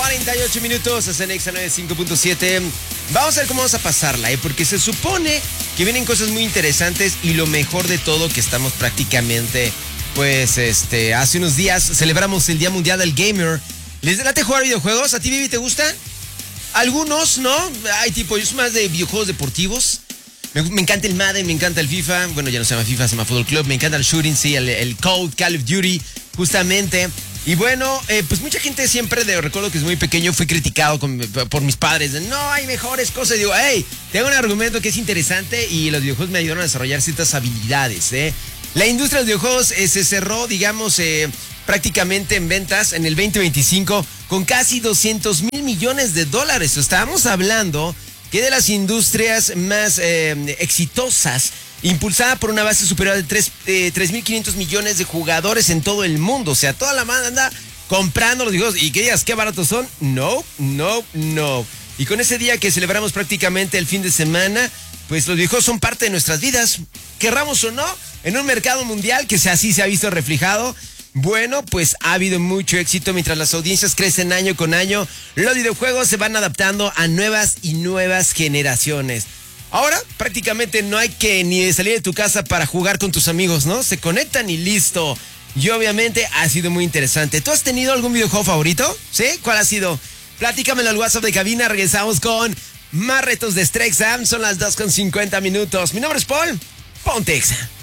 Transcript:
48 minutos, es en Exa 95.7. Vamos a ver cómo vamos a pasarla, porque se supone que vienen cosas muy interesantes y lo mejor de todo que estamos prácticamente, pues, hace unos días celebramos el Día Mundial del Gamer. ¿Les late jugar videojuegos? ¿A ti, Vivi, te gusta? Algunos, ¿no? Hay tipo, yo soy más de videojuegos deportivos. Me encanta el Madden, me encanta el FIFA. Bueno, ya no se llama FIFA, se llama Football Club. Me encanta el shooting, sí, el Call of Duty, justamente. Y bueno, pues mucha gente siempre, recuerdo que es muy pequeño, fui criticado por mis padres. De, no, hay mejores cosas. Y digo, hey, tengo un argumento que es interesante y los videojuegos me ayudaron a desarrollar ciertas habilidades, La industria de los videojuegos se cerró, digamos, prácticamente en ventas en el 2025 con casi 200 mil millones de dólares. Estábamos hablando que de las industrias más exitosas, impulsada por una base superior de 3.500 millones de jugadores en todo el mundo. O sea, toda la banda anda comprando los videojuegos. ¿Y qué digas? ¿Qué baratos son? No. Y con ese día que celebramos prácticamente el fin de semana, pues los videojuegos son parte de nuestras vidas. Querramos o no, en un mercado mundial que así se ha visto reflejado. Bueno, pues ha habido mucho éxito mientras las audiencias crecen año con año. Los videojuegos se van adaptando a nuevas y nuevas generaciones. Ahora prácticamente no hay que ni salir de tu casa para jugar con tus amigos, ¿no? Se conectan y listo. Y obviamente ha sido muy interesante. ¿Tú has tenido algún videojuego favorito? ¿Sí? ¿Cuál ha sido? Platícamelo al WhatsApp de cabina. Regresamos con más retos de Exa. Son las 2:50. Mi nombre es Paul. Ponte Exa.